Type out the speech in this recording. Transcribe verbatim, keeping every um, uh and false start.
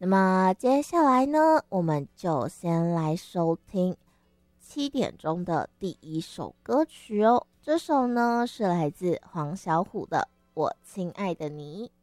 那么接下来呢，我们就先来收听七点钟的第一首歌曲哦。这首呢是来自黄小琥的《我亲爱的你》。